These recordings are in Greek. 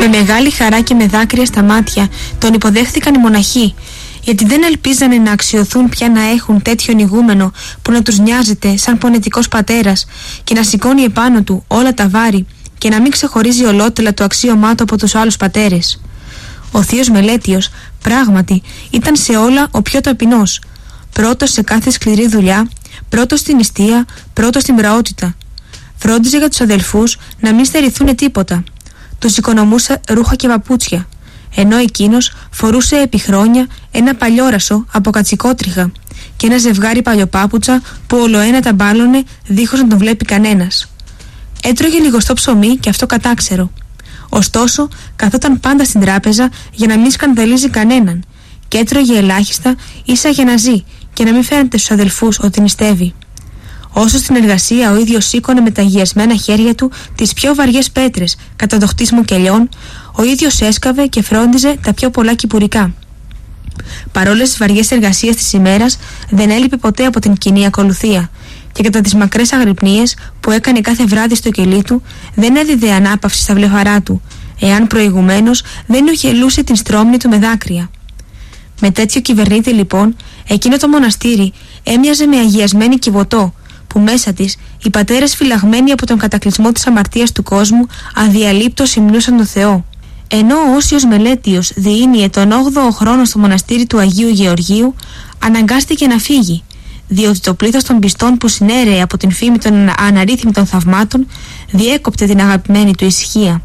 Με μεγάλη χαρά και με δάκρυα στα μάτια τον υποδέχθηκαν οι μοναχοί, γιατί δεν ελπίζανε να αξιωθούν πια να έχουν τέτοιον ηγούμενο που να τους νοιάζεται σαν πονετικός πατέρας και να σηκώνει επάνω του όλα τα βάρη και να μην ξεχωρίζει ολότελα το αξίωμά του από τους άλλους πατέρες. Ο θείος Μελέτειος πράγματι ήταν σε όλα ο πιο ταπεινός, πρώτος σε κάθε σκληρή δουλειά, πρώτος στην νηστεία, πρώτος στην πραότητα. Φρόντιζε για τους αδελφούς να μην στερηθούν τίποτα. Τους οικονομούσε ρούχα και παπούτσια, ενώ εκείνος φορούσε επί χρόνια ένα παλιόρασο από κατσικότριχα και ένα ζευγάρι παλιοπάπουτσα που ολοένα τα μπάλωνε δίχως να τον βλέπει κανένας. Έτρωγε λιγοστό ψωμί και αυτό κατάξερο. Ωστόσο, καθόταν πάντα στην τράπεζα για να μην σκανδαλίζει κανέναν και έτρωγε ελάχιστα ίσα για να ζει και να μην φαίνεται στους αδελφούς ότι νηστεύει. Όσο στην εργασία ο ίδιος σήκωνε με τα αγιασμένα χέρια του τις πιο βαριές πέτρες κατά το χτίσιμο κελιών, ο ίδιος έσκαβε και φρόντιζε τα πιο πολλά κυπουρικά. Παρόλες τις βαριές εργασίες της ημέρας, δεν έλειπε ποτέ από την κοινή ακολουθία και κατά τις μακρές αγρυπνίες που έκανε κάθε βράδυ στο κελί του, δεν έδιδε ανάπαυση στα βλεφαρά του, εάν προηγουμένως δεν οχελούσε την στρώμνη του με δάκρυα. Με τέτοιο κυβερνήτη λοιπόν, εκείνο το μοναστήρι έμοιαζε με αγιασμένη Κιβωτό, που μέσα της οι πατέρες φυλαγμένοι από τον κατακλυσμό της αμαρτίας του κόσμου αδιαλείπτως υμνούσαν τον Θεό. Ενώ ο Όσιος Μελέτειος διήνυε τον 8ο χρόνο στο μοναστήρι του Αγίου Γεωργίου, αναγκάστηκε να φύγει, διότι το πλήθος των πιστών που συνέρεε από την φήμη των αναρρύθμιτων θαυμάτων διέκοπτε την αγαπημένη του ησυχία.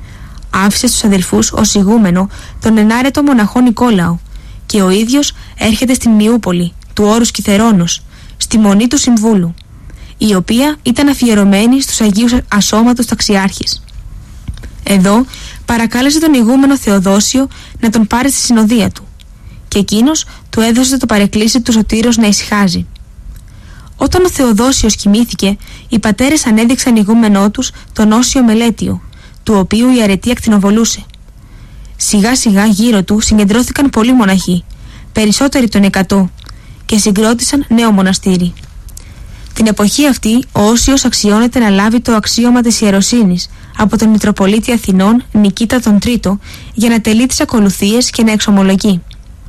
Άφησε στους αδελφούς ως ηγούμενο τον ενάρετο μοναχό Νικόλαο και ο ίδιος έρχεται στην Μιούπολη του όρους Κιθερώνος, στη μονή του Συμβούλου, η οποία ήταν αφιερωμένη στους Αγίους Ασώματος Ταξιάρχης. Εδώ παρακάλεσε τον ηγούμενο Θεοδόσιο να τον πάρει στη συνοδεία του και εκείνος του έδωσε το παρεκκλήσι του Σωτήρος να ησυχάζει. Όταν ο Θεοδόσιος κοιμήθηκε, οι πατέρες ανέδειξαν ηγούμενό τους τον Όσιο Μελέτειο, του οποίου η αρετή ακτινοβολούσε. Σιγά σιγά γύρω του συγκεντρώθηκαν πολλοί μοναχοί, περισσότεροι των 100, και συγκρότησαν νέο μοναστήρι. Την εποχή αυτή ο Όσιος αξιώνεται να λάβει το αξίωμα της ιεροσύνης από τον Μητροπολίτη Αθηνών Νικήτα τον Τρίτο για να τελεί τις ακολουθίες και να εξομολογεί.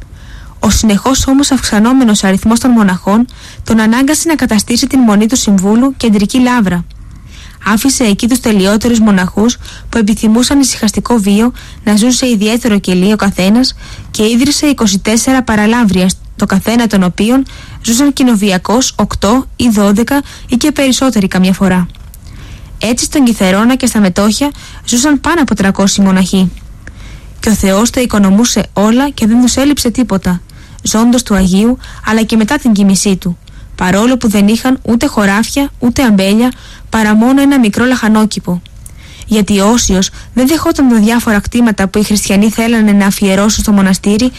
Ο συνεχώς όμως αυξανόμενος αριθμός των μοναχών τον ανάγκασε να καταστήσει την μονή του Συμβούλου κεντρική λάβρα. Άφησε εκεί τους τελειότερους μοναχούς που επιθυμούσαν ησυχαστικό βίο να ζουν σε ιδιαίτερο κελί ο καθένας και ίδρυσε 24 παραλάβρια, το καθένα των οποίων ζούσαν κοινοβιακώς 8 ή 12 ή και περισσότεροι καμιά φορά. Έτσι στον Κιθερώνα και στα μετόχια ζούσαν πάνω από 300 μοναχοί. Και ο Θεός τα οικονομούσε όλα και δεν τους έλειψε τίποτα, ζώντος του Αγίου αλλά και μετά την κοιμησή του, παρόλο που δεν είχαν ούτε χωράφια ούτε αμπέλια παρά μόνο ένα μικρό λαχανόκηπο. Γιατί ο Όσιος δεν δεχόταν τα διάφορα κτήματα που οι χριστιανοί θέλανε να αφιερώσουν στο μοναστήρι